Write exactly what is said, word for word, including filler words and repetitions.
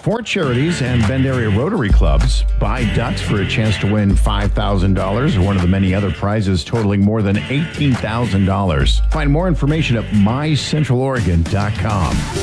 Four charities and Bend Area Rotary Clubs buy ducks for a chance to win five thousand dollars or one of the many other prizes totaling more than eighteen thousand dollars. Find more information at my central oregon dot com.